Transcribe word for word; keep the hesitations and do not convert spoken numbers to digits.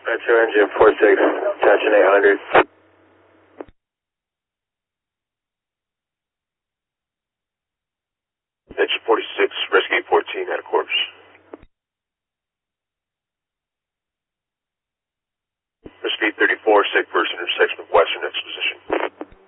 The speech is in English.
Metro engine four six, attention eight hundred. Engine forty-six, rescue fourteen, at a course. Rescue thirty-four, sick person intersection of Western exposition.